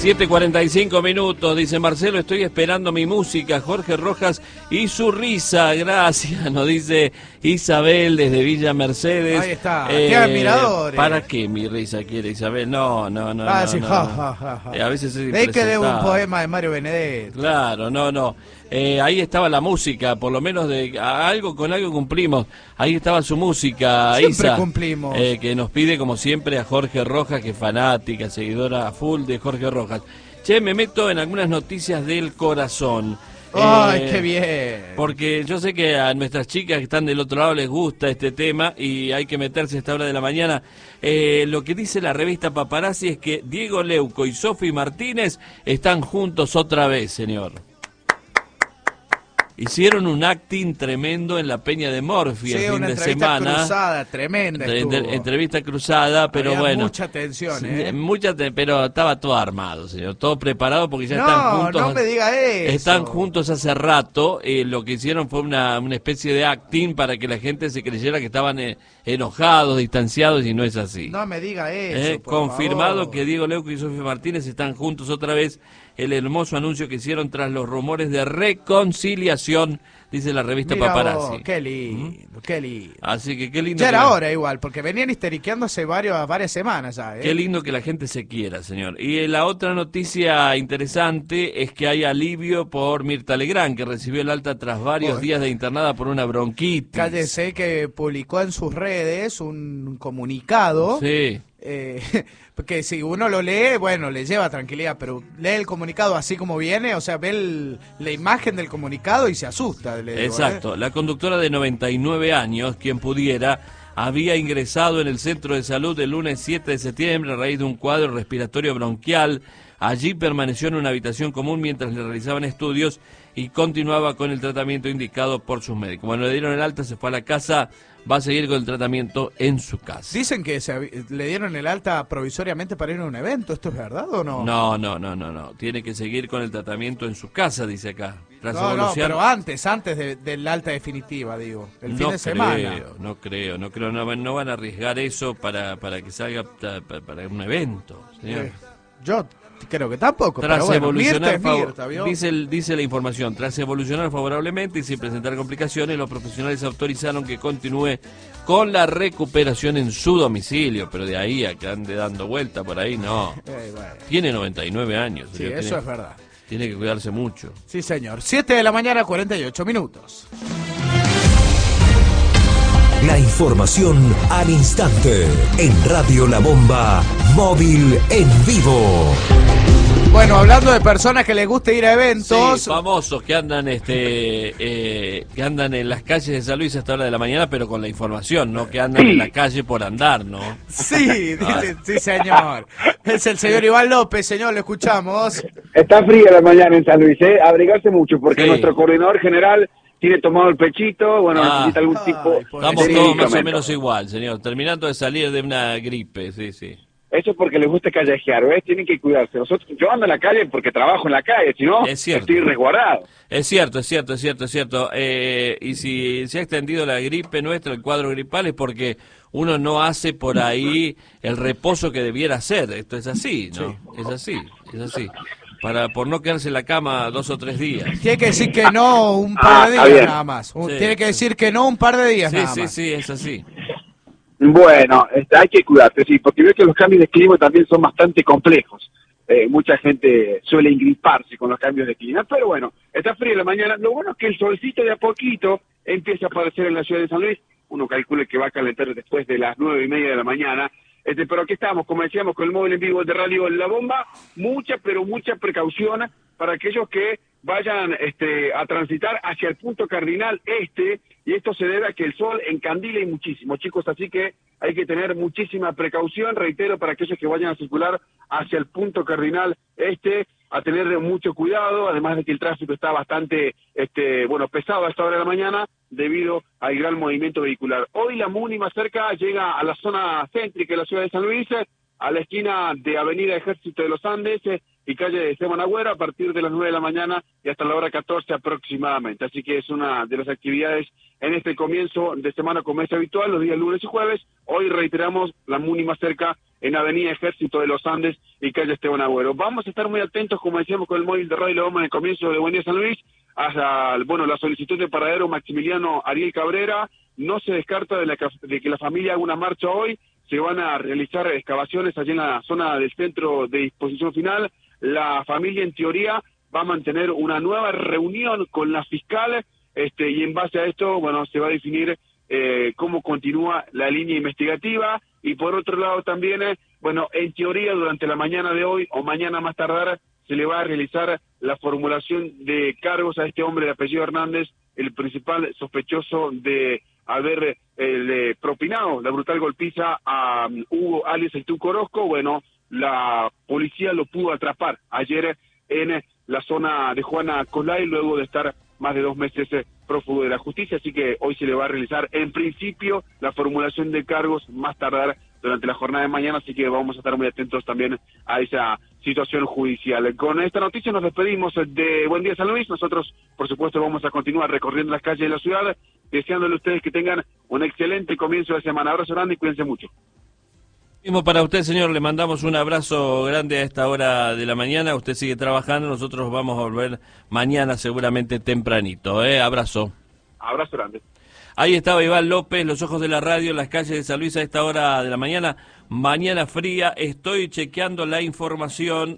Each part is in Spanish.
7:45, dice Marcelo, estoy esperando mi música, Jorge Rojas y su risa, gracias, nos dice Isabel desde Villa Mercedes. Ahí está, qué admiradores. ¿Para qué mi risa quiere Isabel? No. Sí, no. A veces es Veis que debo un impresentable. poema de Mario Benedetti. Claro, no. Ahí estaba la música, por lo menos con algo cumplimos. Ahí estaba su música, Siempre Isa, cumplimos. que nos pide como siempre a Jorge Rojas, que es fanática, seguidora a full de Jorge Rojas. Che, me meto en algunas noticias del corazón. ¡Ay, qué bien! Porque yo sé que a nuestras chicas que están del otro lado les gusta este tema y hay que meterse a esta hora de la mañana. Lo que dice la revista Paparazzi es que Diego Leuco y Sofi Martínez están juntos otra vez, señor. Hicieron un acting tremendo en la Peña de Morphy el fin de semana. Cruzada, tremenda entrevista cruzada, pero había bueno. Mucha tensión, pero estaba todo armado, señor. Todo preparado porque ya están juntos. No me diga eso. Están juntos hace rato. Lo que hicieron fue una especie de acting para que la gente se creyera que estaban enojados, distanciados, y no es así. No me diga eso. Confirmado favor. que Diego Leuco y Sofía Martínez están juntos otra vez. El hermoso anuncio que hicieron tras los rumores de reconciliación, dice la revista Paparazzi. Qué lindo, qué lindo. Así que qué lindo. Ya era hora igual, porque venían histeriqueando hace varias semanas ya. Qué lindo que la gente se quiera, señor. Y la otra noticia interesante es que hay alivio por Mirta Legrand, que recibió el alta tras varios días de internada por una bronquitis. Cállese, que publicó en sus redes un comunicado. Sí. Porque si uno lo lee, bueno, le lleva tranquilidad, pero lee el comunicado así como viene, o sea, ve la imagen del comunicado y se asusta. Exacto. La conductora de 99 años, quien pudiera, había ingresado en el centro de salud el lunes 7 de septiembre a raíz de un cuadro respiratorio bronquial. Allí permaneció en una habitación común mientras le realizaban estudios y continuaba con el tratamiento indicado por sus médicos. Cuando le dieron el alta, se fue a la casa. Va a seguir con el tratamiento en su casa. Dicen que le dieron el alta provisoriamente para ir a un evento. ¿Esto es verdad o no? No. Tiene que seguir con el tratamiento en su casa, dice acá. No, pero antes del alta definitiva, digo. El fin de semana. No creo. No van a arriesgar eso para que salga para un evento, señor. Yo creo que tampoco. Tras pero evolucionar, Mirta, ¿vio? dice la información, tras evolucionar favorablemente y sin presentar complicaciones, los profesionales autorizaron que continúe con la recuperación en su domicilio, pero de ahí a que ande dando vuelta por ahí, no. Bueno. Tiene 99 años. Sí, eso es verdad. Tiene que cuidarse mucho. Sí, señor. 7 de la mañana, 48 minutos. La información al instante en Radio La Bomba Móvil en vivo. Bueno, hablando de personas que les gusta ir a eventos, sí, famosos que andan que andan en las calles de San Luis a esta hora de la mañana, pero con la información, no que andan en la calle por andar, ¿no? Sí, sí, señor. Es el señor Iván López, señor, lo escuchamos. Está fría la mañana en San Luis, abrigarse mucho, porque nuestro coordinador general tiene tomado el pechito, bueno, necesita algún tipo de estamos todos más o menos igual, señor, terminando de salir de una gripe, sí. Eso es porque les gusta callejear, ¿ves? Tienen que cuidarse. Yo ando en la calle porque trabajo en la calle, si no, estoy resguardado. Es cierto. Y si se ha extendido la gripe nuestra, el cuadro gripal, es porque uno no hace por ahí el reposo que debiera hacer. Esto es así, ¿no? Sí. Es así. Por no quedarse en la cama 2 o 3 días. Tiene que decir que no un par de días nada más. Tiene que decir que no un par de días nada más. Sí, es así. Bueno, hay que cuidarse, sí, porque veo que los cambios de clima también son bastante complejos. Mucha gente suele ingriparse con los cambios de clima, pero bueno, está frío la mañana. Lo bueno es que el solcito de a poquito empieza a aparecer en la ciudad de San Luis. Uno calcula que va a calentar después de las 9:30 de la mañana. Pero aquí estamos, como decíamos, con el móvil en vivo de Radio La Bomba. Mucha precaución para aquellos que vayan a transitar hacia el punto cardinal y esto se debe a que el sol encandila y muchísimo, chicos, así que hay que tener muchísima precaución, reitero, para aquellos que vayan a circular hacia el punto cardinal a tener mucho cuidado, además de que el tráfico está bastante pesado a esta hora de la mañana debido al gran movimiento vehicular. Hoy la MUNI más cerca llega a la zona céntrica de la ciudad de San Luis, a la esquina de Avenida Ejército de los Andes y calle de Esteban Agüera, a partir de las 9 de la mañana y hasta la hora 14 aproximadamente. Así que es una de las actividades en este comienzo de semana como es habitual, los días lunes y jueves. Hoy reiteramos, la MUNI más cerca en Avenida Ejército de los Andes y calle Esteban Agüero. Vamos a estar muy atentos, como decíamos, con el móvil de Radio La Bomba en el comienzo de Buen Día San Luis, hasta, bueno, la solicitud de paradero Maximiliano Ariel Cabrera. No se descarta de que la familia haga una marcha hoy. Se van a realizar excavaciones allí en la zona del centro de disposición final. La familia, en teoría, va a mantener una nueva reunión con la fiscal, y en base a esto, bueno, se va a definir cómo continúa la línea investigativa. Y por otro lado también, bueno, en teoría durante la mañana de hoy o mañana más tardar se le va a realizar la formulación de cargos a este hombre de apellido Hernández, el principal sospechoso de haber propinado la brutal golpiza a Hugo alias El Tuco Orozco. Bueno, la policía lo pudo atrapar ayer en la zona de Juana Colay, luego de estar más de 2 meses prófugo de la justicia, así que hoy se le va a realizar en principio la formulación de cargos más tardar durante la jornada de mañana, así que vamos a estar muy atentos también a esa situación judicial. Con esta noticia nos despedimos de Buen Día San Luis. Nosotros, por supuesto, vamos a continuar recorriendo las calles de la ciudad, deseándole a ustedes que tengan un excelente comienzo de semana. Abrazo grande y cuídense mucho. Mismo para usted, señor, le mandamos un abrazo grande a esta hora de la mañana. Usted sigue trabajando, nosotros vamos a volver mañana seguramente tempranito. Abrazo. Abrazo grande. Ahí estaba Iván López, los ojos de la radio en las calles de San Luis a esta hora de la mañana. Mañana fría, estoy chequeando la información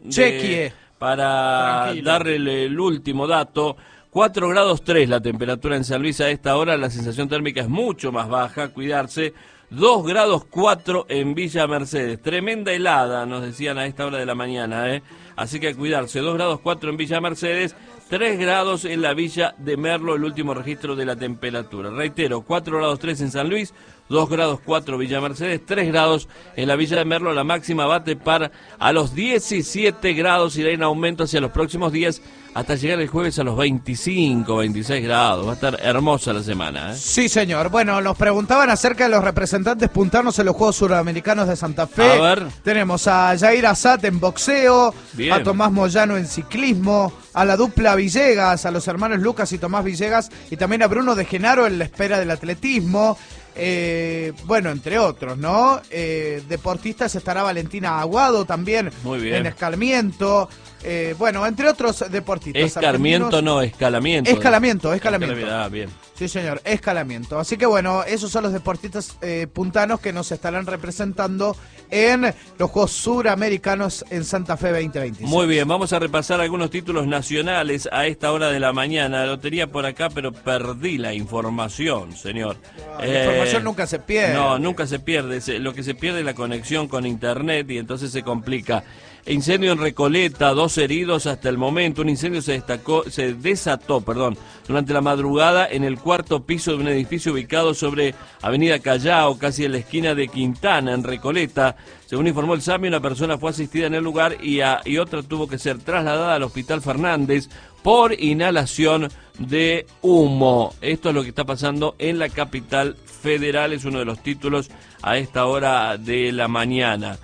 para Tranquilo. darle el último dato. 4 grados 3 la temperatura en San Luis a esta hora, la sensación térmica es mucho más baja, cuidarse. 2 grados 4 en Villa Mercedes, tremenda helada nos decían a esta hora de la mañana, así que cuidarse. 2 grados 4 en Villa Mercedes, 3 grados en la Villa de Merlo, el último registro de la temperatura. Reitero, 4 grados 3 en San Luis, 2 grados 4 Villa Mercedes, 3 grados en la Villa de Merlo. La máxima va a trepar a los 17 grados, irá en aumento hacia los próximos días hasta llegar el jueves a los 25, 26 grados. Va a estar hermosa la semana, Sí, señor. Bueno, nos preguntaban acerca de los representantes puntanos en los Juegos Suramericanos de Santa Fe. A ver. Tenemos a Jair Azat en boxeo, Bien. a Tomás Moyano en ciclismo, a la dupla Villegas, a los hermanos Lucas y Tomás Villegas, y también a Bruno de Genaro en la espera del atletismo. Bueno, entre otros, ¿no? Deportistas estará Valentina Aguado también. Muy bien. En escalamiento. Bueno, entre otros deportistas. Escarmiento, argentinos. no, escalamiento. Escalamiento. Ah, bien. Sí, señor, escalamiento. Así que bueno, esos son los deportistas puntanos que nos estarán representando en los Juegos Suramericanos en Santa Fe 2026. Muy bien, vamos a repasar algunos títulos nacionales a esta hora de la mañana. Lo tenía por acá, pero perdí la información, señor. La información nunca se pierde. No, nunca se pierde. Lo que se pierde es la conexión con internet y entonces se complica. Incendio en Recoleta, 2 heridos hasta el momento. Un incendio se desató durante la madrugada en el 4º piso de un edificio ubicado sobre Avenida Callao, casi en la esquina de Quintana, en Recoleta. Según informó el SAMI, una persona fue asistida en el lugar y otra tuvo que ser trasladada al Hospital Fernández por inhalación de humo. Esto es lo que está pasando en la capital federal, es uno de los títulos a esta hora de la mañana.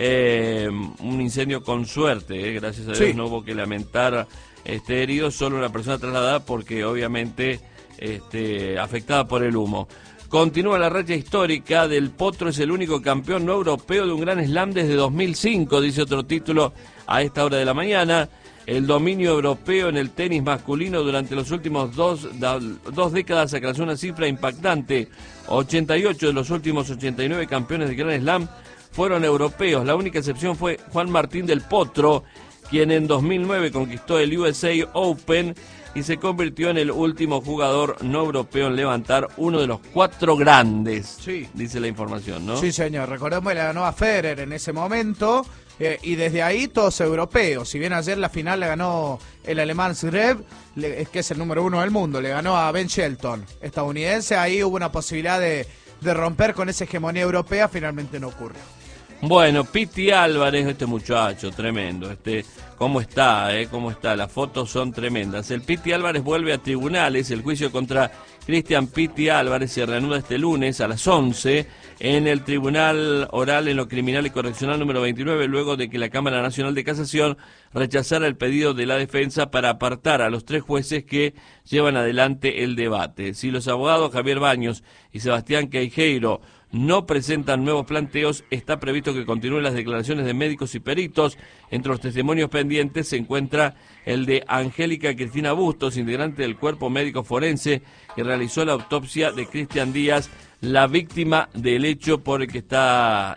Un incendio con suerte, gracias a Dios Sí. no hubo que lamentar herido, solo una persona trasladada porque obviamente afectada por el humo. Continúa la racha histórica del Potro, es el único campeón no europeo de un Gran Slam desde 2005, dice otro título a esta hora de la mañana. El dominio europeo en el tenis masculino durante los últimos dos décadas alcanzó una cifra impactante. 88 de los últimos 89 campeones de Gran Slam fueron europeos. La única excepción fue Juan Martín del Potro, quien en 2009 conquistó el USA Open y se convirtió en el último jugador no europeo en levantar uno de los 4 grandes, Sí. dice la información, ¿no? Sí, señor. Recordemos que le ganó a Federer en ese momento y desde ahí todos europeos. Si bien ayer la final le ganó el alemán Zverev, que es el número 1 del mundo, le ganó a Ben Shelton, estadounidense. Ahí hubo una posibilidad de romper con esa hegemonía europea, finalmente no ocurrió. Bueno, Piti Álvarez, este muchacho, tremendo, ¿cómo está? ¿Cómo está? Las fotos son tremendas. El Piti Álvarez vuelve a tribunales, el juicio contra Cristian Piti Álvarez se reanuda este lunes a las 11 en el Tribunal Oral en lo Criminal y Correccional número 29, luego de que la Cámara Nacional de Casación rechazara el pedido de la defensa para apartar a los 3 jueces que llevan adelante el debate. Si los abogados Javier Baños y Sebastián Queijeiro no presentan nuevos planteos, está previsto que continúen las declaraciones de médicos y peritos. Entre los testimonios pendientes se encuentra el de Angélica Cristina Bustos, integrante del cuerpo médico forense, que realizó la autopsia de Cristian Díaz, la víctima del hecho por el que está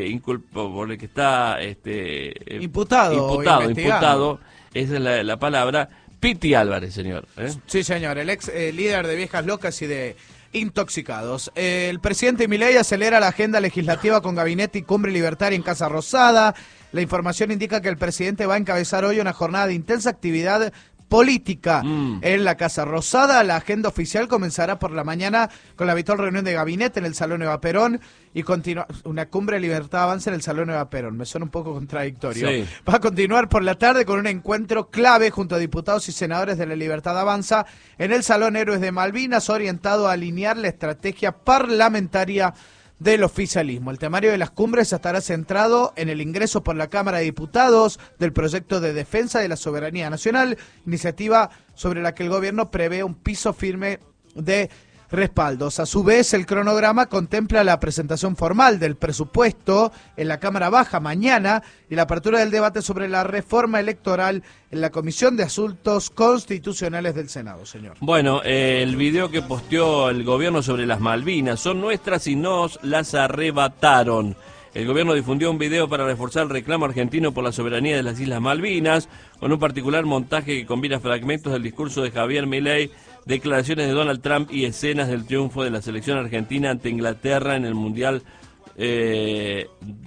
imputado, esa es la palabra, Piti Álvarez, señor. Sí, señor, el ex líder de Viejas Locas y de Intoxicados. El presidente Milei acelera la agenda legislativa con gabinete y cumbre libertaria en Casa Rosada. La información indica que el presidente va a encabezar hoy una jornada de intensa actividad política en la Casa Rosada. La agenda oficial comenzará por la mañana con la habitual reunión de gabinete en el Salón Eva Perón y continúa una cumbre de Libertad Avanza en el Salón Eva Perón. Me suena un poco contradictorio. Sí. Va a continuar por la tarde con un encuentro clave junto a diputados y senadores de la Libertad Avanza en el Salón Héroes de Malvinas, orientado a alinear la estrategia parlamentaria del oficialismo. El temario de las cumbres estará centrado en el ingreso por la Cámara de Diputados del proyecto de defensa de la soberanía nacional, iniciativa sobre la que el gobierno prevé un piso firme de respaldos. A su vez, el cronograma contempla la presentación formal del presupuesto en la Cámara Baja mañana y la apertura del debate sobre la reforma electoral en la Comisión de Asuntos Constitucionales del Senado, señor. Bueno, el video que posteó el gobierno sobre las Malvinas, son nuestras y nos las arrebataron. El gobierno difundió un video para reforzar el reclamo argentino por la soberanía de las Islas Malvinas, con un particular montaje que combina fragmentos del discurso de Javier Milei, declaraciones de Donald Trump y escenas del triunfo de la selección argentina ante Inglaterra en el Mundial de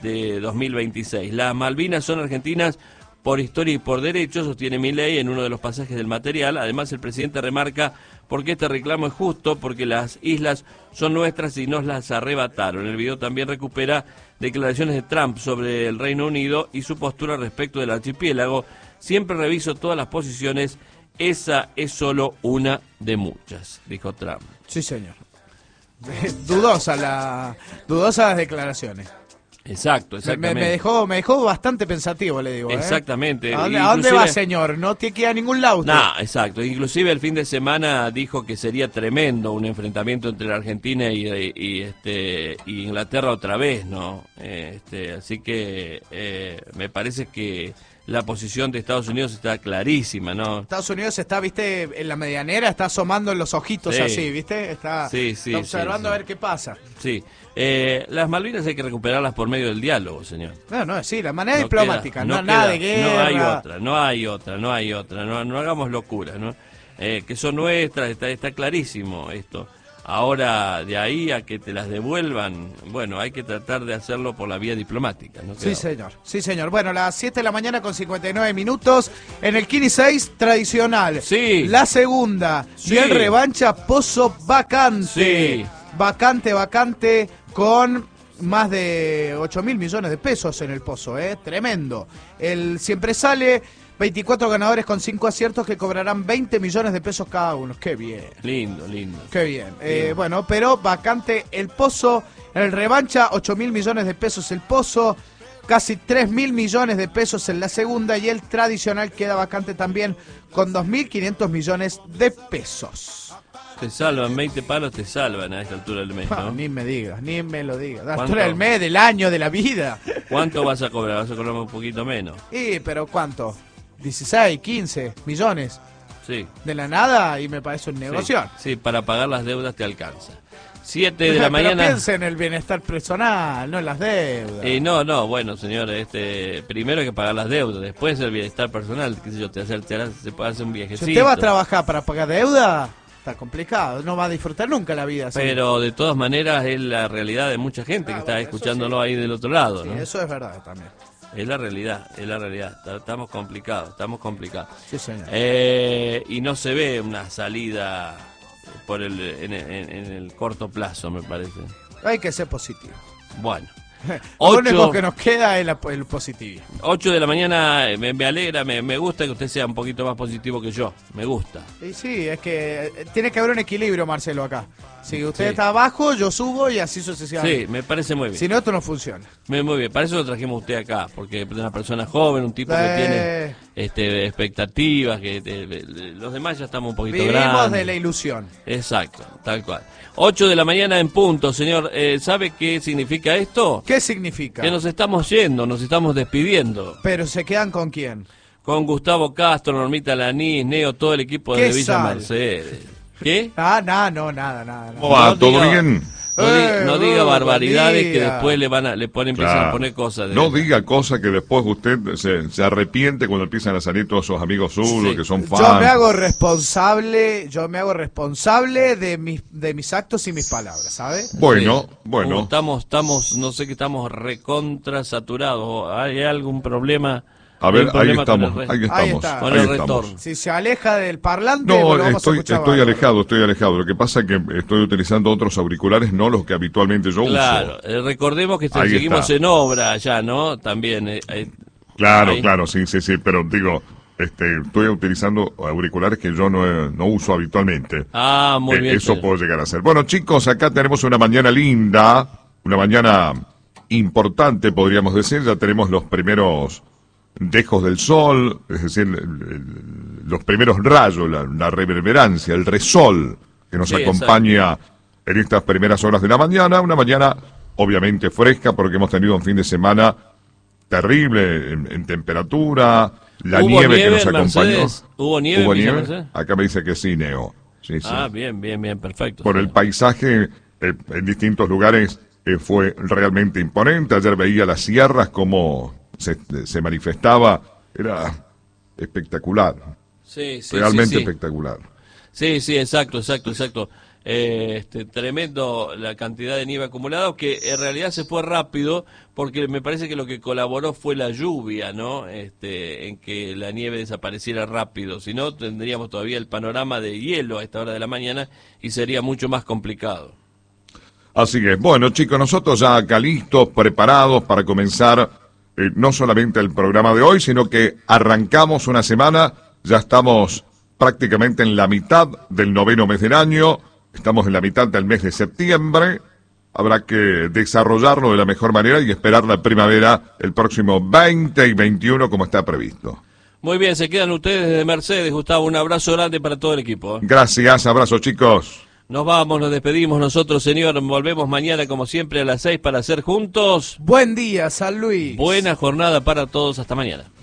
2026. Las Malvinas son argentinas por historia y por derecho, sostiene Milei en uno de los pasajes del material. Además, el presidente remarca por qué este reclamo es justo, porque las islas son nuestras y nos las arrebataron. El video también recupera declaraciones de Trump sobre el Reino Unido y su postura respecto del archipiélago. Siempre reviso todas las posiciones, esa es solo una de muchas, dijo Trump. Sí, señor. Dudosas las declaraciones. Exacto, exactamente. Me dejó bastante pensativo, le digo. Exactamente. ¿A dónde va, señor? No te queda ningún lado. No, exacto. Inclusive el fin de semana dijo que sería tremendo un enfrentamiento entre la Argentina y Inglaterra otra vez, ¿no? Así que me parece que la posición de Estados Unidos está clarísima, ¿no? Estados Unidos está, viste, en la medianera, está asomando en los ojitos así, viste, está observando a ver qué pasa. Sí. Las Malvinas hay que recuperarlas por medio del diálogo, señor. Sí, la manera diplomática, nada de guerra. No hay otra, no hagamos locuras, ¿no? Que son nuestras, está clarísimo esto. Ahora, de ahí a que te las devuelvan, bueno, hay que tratar de hacerlo por la vía diplomática, ¿no? Sí, señor. Bueno, las 7 de la mañana con 59 minutos, en el Kini 6 tradicional. Sí. La segunda, Sí. y el revancha Pozo vacante. Sí. Vacante, con más de 8.000 millones de pesos en el Pozo, tremendo. El siempre sale 24 ganadores con 5 aciertos que cobrarán 20 millones de pesos cada uno. Qué bien. Lindo. Qué bien. Bueno, pero vacante el Pozo. En el revancha, 8.000 millones de pesos el Pozo. Casi 3.000 millones de pesos en la segunda. Y el tradicional queda vacante también con 2.500 millones de pesos. Te salvan, 20 palos te salvan a esta altura del mes, ¿no? Ni me digas, ni me lo digas. A la altura del mes, del año, de la vida. ¿Cuánto vas a cobrar? Vas a cobrar un poquito menos. Pero ¿cuánto? 16, 15 millones. Sí. De la nada, y me parece un negocio. Sí, para pagar las deudas te alcanza. 7 de la mañana. Pero piensa en el bienestar personal, no en las deudas. No, bueno, señor, primero hay que pagar las deudas, después el bienestar personal, qué sé yo, se puede hacer un viajecito. Si usted va a trabajar para pagar deuda, está complicado, no va a disfrutar nunca la vida. Pero de todas maneras es la realidad de mucha gente que está escuchándolo ahí del otro lado, ¿no? Eso es verdad también. Es la realidad. Estamos complicados. Sí, señor. Y no se ve una salida en el corto plazo, me parece. Hay que ser positivo. Bueno. Lo único que nos queda es el positivo. 8 de la mañana, me alegra, me gusta que usted sea un poquito más positivo que yo. Me gusta. Y sí, es que tiene que haber un equilibrio, Marcelo, acá. Si usted está abajo, yo subo y así sucesivamente. Sí, me parece muy bien. Si no, esto no funciona. Muy bien, para eso lo trajimos a usted acá, porque es una persona joven, un tipo que expectativas, los demás ya estamos un poquito Vivimos grandes. de la ilusión. Exacto, tal cual. 8 de la mañana en punto, señor. ¿Sabe qué significa esto? ¿Qué significa? Que nos estamos yendo, nos estamos despidiendo. Pero ¿se quedan con quién? Con Gustavo Castro, Normita Lanís, Neo, todo el equipo de ¿Qué Villa sale? Mercedes. ¿Qué? Nada. ¿Cómo va? No ¿Todo diga- bien? No diga barbaridades buen que día. después empiezan Claro. a poner cosas. No diga cosas que después usted se arrepiente cuando empiezan a salir todos esos amigos suyos Sí. que son fans. Yo me hago responsable de mis actos y mis palabras, ¿sabe? Bueno. Estamos, no sé que estamos recontra saturados. ¿Hay algún problema? A ¿Hay ver, un ahí problema con estamos, el ahí Ahí estamos, está. Con ahí el estamos. retorno. Si se aleja del parlante, No, lo vamos a estoy escuchar bárbaro. alejado. Lo que pasa es que estoy utilizando otros auriculares, no los que habitualmente yo Claro, uso. recordemos que Ahí seguimos está. en obra ya, ¿no? También. Claro, ahí. claro, sí, pero digo, estoy utilizando auriculares que yo no uso habitualmente. Ah, muy bien. Eso puedo llegar a hacer. Bueno, chicos, acá tenemos una mañana linda, una mañana importante, podríamos decir. Ya tenemos los primeros dejos del sol, es decir, los primeros rayos, la reverberancia, el resol que nos Sí, acompaña en estas primeras horas de la mañana. Una mañana obviamente fresca porque hemos tenido un fin de semana terrible en temperatura, la ¿Hubo nieve que nieve nos en acompañó. Mercedes? ¿Hubo nieve en Villa Mercedes? Acá me dice que sí, Neo. Sí, sí. Ah, bien, perfecto. Por el paisaje en distintos lugares fue realmente imponente. Ayer veía las sierras como se manifestaba, era espectacular, Sí, realmente sí. espectacular. Sí, exacto. Tremendo la cantidad de nieve acumulada, que en realidad se fue rápido, porque me parece que lo que colaboró fue la lluvia, ¿no? En que la nieve desapareciera rápido. Si no, tendríamos todavía el panorama de hielo a esta hora de la mañana y sería mucho más complicado. Así que, bueno, chicos, nosotros ya acá listos, preparados para comenzar no solamente el programa de hoy, sino que arrancamos una semana, ya estamos prácticamente en la mitad del 9º mes del año, estamos en la mitad del mes de septiembre, habrá que desarrollarlo de la mejor manera y esperar la primavera el próximo 20 y 21 como está previsto. Muy bien, se quedan ustedes desde Mercedes, Gustavo, un abrazo grande para todo el equipo. Gracias, abrazo chicos. Nos vamos, nos despedimos nosotros, señor. Volvemos mañana, como siempre, a las 6 para hacer juntos. Buen día, San Luis. Buena jornada para todos. Hasta mañana.